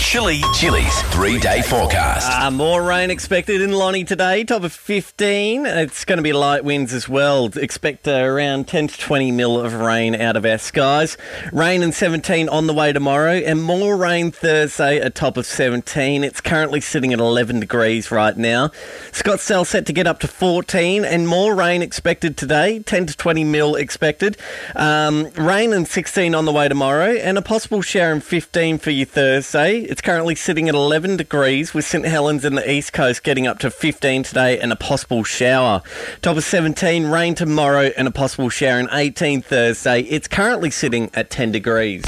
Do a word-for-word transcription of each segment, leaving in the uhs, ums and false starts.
Chili Chili's three-day forecast. Uh, more rain expected in Lonnie today, top of fifteen. It's going to be light winds as well. Expect uh, around ten to twenty mil of rain out of our skies. Rain and seventeen on the way tomorrow, and more rain Thursday at top of seventeen. It's currently sitting at eleven degrees right now. Scottsdale set to get up to fourteen, and more rain expected today, ten to twenty mil expected. Um, rain and sixteen on the way tomorrow, and a possible shower in fifteen for you Thursday. It's currently sitting at eleven degrees, with St Helens in the east coast getting up to fifteen today and a possible shower. Top of seventeen, rain tomorrow and a possible shower in eighteen Thursday. It's currently sitting at ten degrees.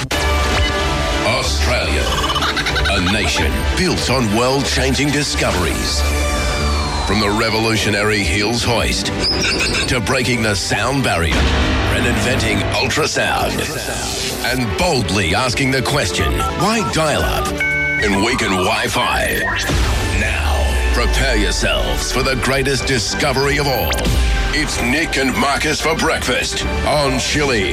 Australia, a nation built on world-changing discoveries. From the revolutionary Hills hoist to breaking the sound barrier and inventing ultrasound, and boldly asking the question, why dial-up and weaken Wi-Fi? Now, prepare yourselves for the greatest discovery of all. It's Nick and Marcus for breakfast on Chili.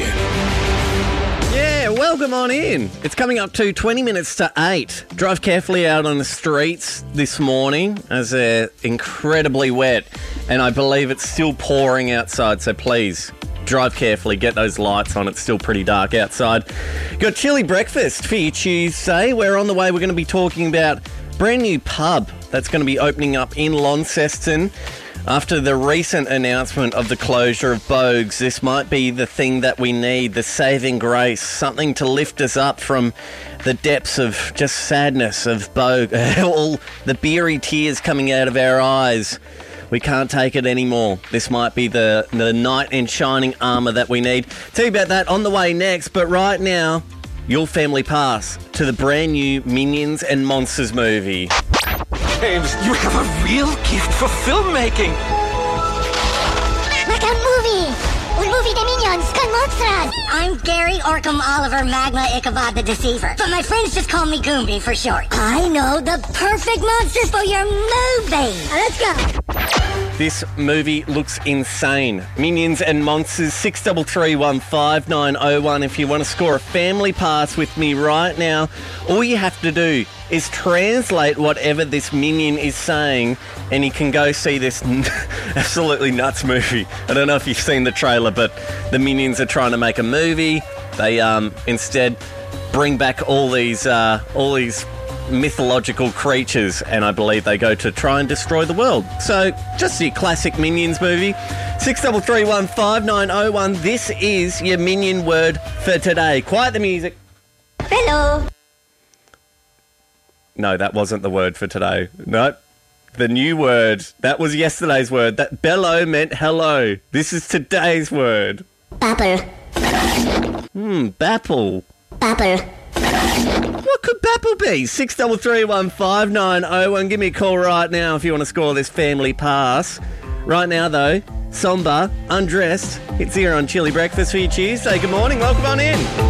Yeah, welcome on in. It's coming up to twenty minutes to eight. Drive carefully out on the streets this morning as they're incredibly wet, and I believe it's still pouring outside, so please drive carefully, get those lights on. It's still pretty dark outside. Got chilly breakfast for you Tuesday. We're on the way. We're going to be talking about a brand new pub that's going to be opening up in Launceston. After the recent announcement of the closure of Bogues, this might be the thing that we need, the saving grace, something to lift us up from the depths of just sadness of Bogue, all the beery tears coming out of our eyes. We can't take it anymore. This might be the, the knight in shining armour that we need. Tell you about that on the way next, but right now, your family pass to the brand new Minions and Monsters movie. James, you have a real gift for filmmaking. Like a movie. Un movie de Minions con monsters. I'm Gary Orcam Oliver Magma Ichabod the Deceiver, but my friends just call me Goomby for short. I know the perfect monsters for your movie. Let's go. This movie looks insane. Minions and Monsters, six three three one five nine oh one. If you want to score a family pass with me right now, all you have to do is translate whatever this minion is saying, and you can go see this absolutely nuts movie. I don't know if you've seen the trailer, but the Minions are trying to make a movie. They um, instead bring back all these uh, all these mythological creatures, and I believe they go to try and destroy the world. So, just your classic Minions movie. six three three one five nine oh one. This is your Minion word for today. Quiet the music. Hello. No, that wasn't the word for today. Nope. The new word. That was yesterday's word. That bellow meant hello. This is today's word. Bapple. Hmm, bapple. Bapple. What could bapple be? six three three one five nine oh one. Give me a call right now if you want to score this family pass. Right now, though, Somber, Undressed. It's here on Chili Breakfast for you Tuesday. Good morning. Welcome on in.